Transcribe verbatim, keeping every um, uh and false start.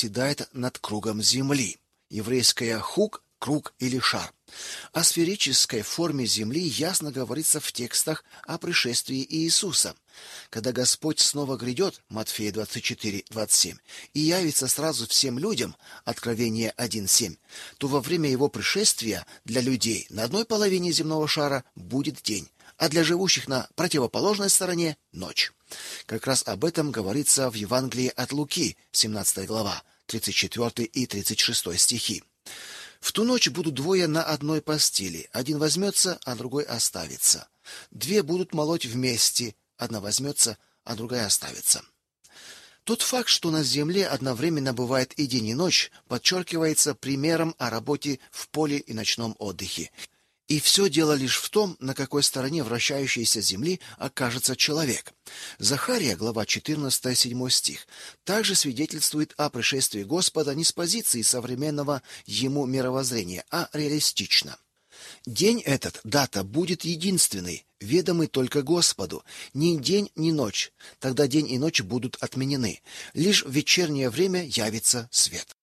восседает над кругом земли. Еврейское хук — круг или шар. О сферической форме земли ясно говорится в текстах о пришествии Иисуса. Когда Господь снова грядет, Матфея двадцать четыре двадцать семь, и явится сразу всем людям, Откровение один семь, то во время его пришествия для людей на одной половине земного шара будет день, а для живущих на противоположной стороне — ночь. Как раз об этом говорится в Евангелии от Луки, семнадцатая глава, тридцать четвёртый и тридцать шестой стихи. В ту ночь будут двое на одной постели, один возьмется, а другой оставится. Две будут молоть вместе, одна возьмется, а другая оставится. Тот факт, что на земле одновременно бывает и день, и ночь, подчеркивается примером о работе в поле и ночном отдыхе. И все дело лишь в том, на какой стороне вращающейся земли окажется человек. Захария, глава четырнадцатая, седьмой стих, также свидетельствует о пришествии Господа не с позиции современного ему мировоззрения, а реалистично. День этот, дата, будет единственный, ведомый только Господу. Ни день, ни ночь. Тогда день и ночь будут отменены. Лишь в вечернее время явится свет.